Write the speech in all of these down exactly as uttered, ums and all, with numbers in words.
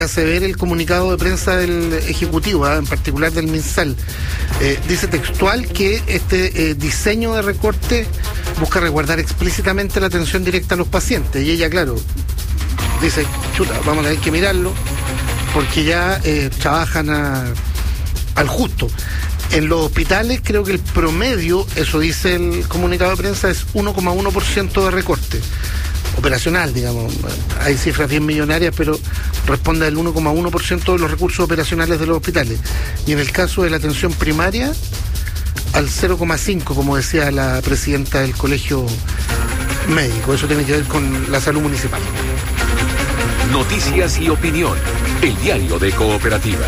Hace ver el comunicado de prensa del Ejecutivo, ¿eh? En particular del MinSal. Eh, dice textual que este eh, diseño de recorte busca resguardar explícitamente la atención directa a los pacientes. Y ella, claro, dice, chuta, vamos a tener que mirarlo, porque ya eh, trabajan a, al justo. En los hospitales creo que el promedio, eso dice el comunicado de prensa, es uno coma uno por ciento de recorte operacional, digamos. Hay cifras bien millonarias, pero responde al uno coma uno por ciento de los recursos operacionales de los hospitales. Y en el caso de la atención primaria, al cero coma cinco, como decía la presidenta del colegio médico. Eso tiene que ver con la salud municipal. Noticias y opinión. El diario de Cooperativa.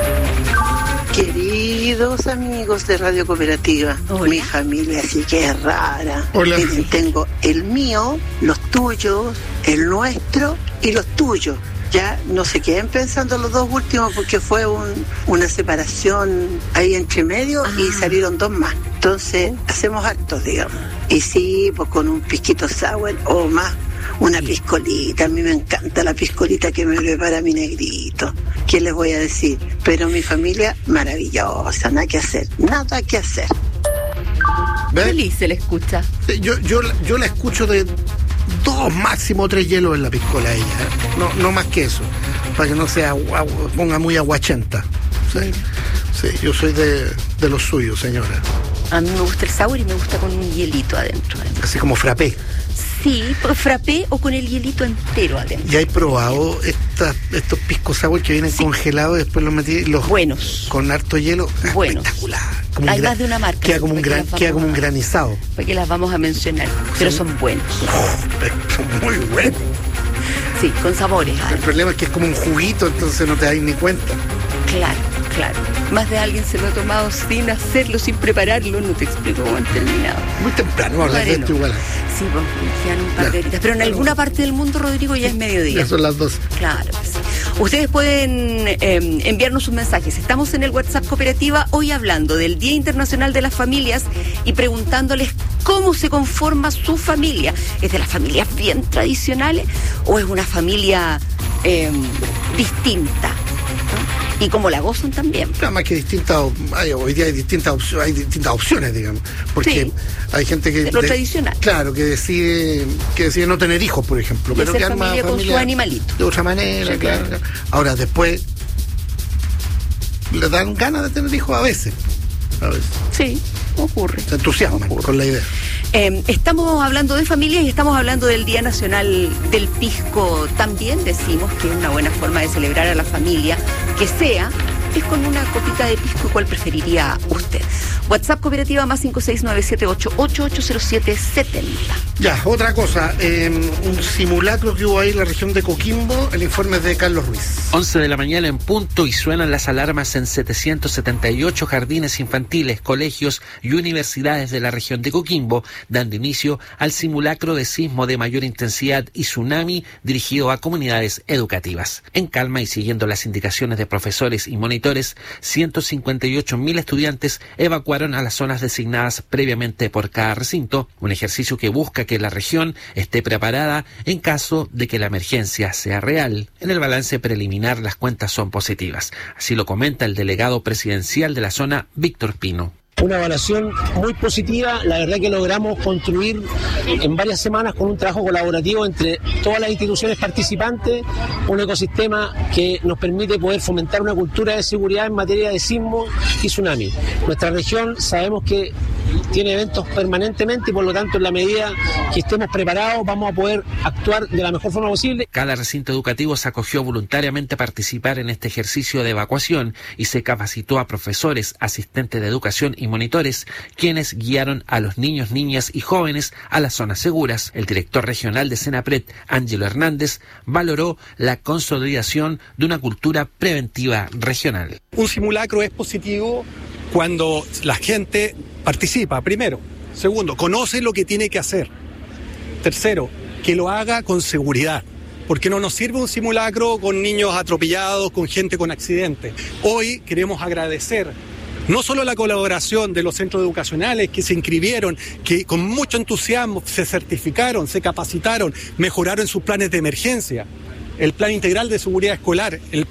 Queridos amigos de Radio Cooperativa, hola. Mi familia sí que es rara. Hola. Miren, tengo el mío, los tuyos, el nuestro y los tuyos. Ya no se queden pensando los dos últimos porque fue un, una separación ahí entre medio ah. y salieron dos más. Entonces hacemos hartos, digamos. Y sí, pues con un pisquito sour o más. Una piscolita, a mí me encanta la piscolita que me prepara mi negrito. ¿Qué les voy a decir? Pero mi familia, maravillosa, nada que hacer, nada que hacer. Feliz se le escucha. Yo, yo, yo la escucho de dos, máximo tres hielos en la piscola a ella, ¿eh? no, no más que eso, para que no sea ponga muy aguachenta. Sí, sí, yo soy de, de los suyos, señora. A mí me gusta el sour y me gusta con un hielito adentro. Así como frappé. Sí, frappé o con el hielito entero adentro. ¿Ya he probado esta, estos piscos sour que vienen sí. congelados y después los metí los buenos con harto hielo? Buenos. Espectacular. Como Hay más de una marca. Queda como un gran, queda como un granizado. Porque las vamos a mencionar, pero son, son buenos. Oh, son muy buenos. Sí, con sabores. El problema es que es como un juguito, entonces no te das ni cuenta. Claro, claro. Más de alguien se lo ha tomado sin hacerlo, sin prepararlo. No te explico cómo han terminado. Muy temprano hablar de esto igual. Sí, pues quedan un par claro. de horitas. Pero en claro. alguna parte del mundo, Rodrigo, ya es mediodía. Ya son las dos. Claro que sí. Ustedes pueden eh, enviarnos sus mensajes. Estamos en el WhatsApp Cooperativa hoy hablando del Día Internacional de las Familias y preguntándoles cómo se conforma su familia. ¿Es de las familias bien tradicionales o es una familia eh, distinta? Y como la gozan también. Nada más que distintas, hay, hoy día hay distintas, opciones, hay distintas opciones, digamos. Porque sí, hay gente que... De lo de, tradicional. Claro, que decide que decide no tener hijos, por ejemplo. Y pero que arma familia con familia su animalito. De otra manera, sí, claro. claro. Ahora, después, le dan ganas de tener hijos a veces. A veces. Sí, ocurre. Se entusiasman ocurre. con la idea. Eh, estamos hablando de familias y estamos hablando del Día Nacional del Pisco. También decimos que una buena forma de celebrar a la familia, que sea, es con una copita de pisco. ¿Cuál preferiría usted? WhatsApp Cooperativa más cinco seis nueve siete ocho ocho ocho cero siete siete cero. Ya, otra cosa, eh, un simulacro que hubo ahí en la región de Coquimbo, el informe es de Carlos Ruiz. once de la mañana en punto y suenan las alarmas en setecientos setenta y ocho jardines infantiles, colegios y universidades de la región de Coquimbo, dando inicio al simulacro de sismo de mayor intensidad y tsunami dirigido a comunidades educativas. En calma y siguiendo las indicaciones de profesores y monitores, ciento cincuenta y ocho mil estudiantes evacuaron a las zonas designadas previamente por cada recinto, un ejercicio que busca que la región esté preparada en caso de que la emergencia sea real. En el balance preliminar las cuentas son positivas, así lo comenta el delegado presidencial de la zona, Víctor Pino. Una evaluación muy positiva, la verdad que logramos construir en varias semanas con un trabajo colaborativo entre todas las instituciones participantes, un ecosistema que nos permite poder fomentar una cultura de seguridad en materia de sismo y tsunami. Nuestra región sabemos que tiene eventos permanentemente y por lo tanto en la medida que estemos preparados vamos a poder actuar de la mejor forma posible. Cada recinto educativo se acogió voluntariamente a participar en este ejercicio de evacuación y se capacitó a profesores, asistentes de educación y monitores, quienes guiaron a los niños, niñas y jóvenes a las zonas seguras. El director regional de Senapred, Ángelo Hernández, valoró la consolidación de una cultura preventiva regional. Un simulacro es positivo cuando la gente participa, primero. Segundo, conoce lo que tiene que hacer. Tercero, que lo haga con seguridad. Porque no nos sirve un simulacro con niños atropellados, con gente con accidentes. Hoy queremos agradecer no solo la colaboración de los centros educacionales que se inscribieron, que con mucho entusiasmo se certificaron, se capacitaron, mejoraron sus planes de emergencia. el plan integral de seguridad escolar, el